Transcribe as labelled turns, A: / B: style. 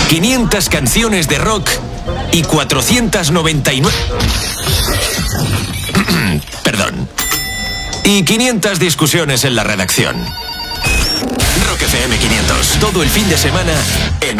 A: 500 canciones de rock y 499... Perdón. Y 500 discusiones en la redacción. Rock FM 500. Todo el fin de semana en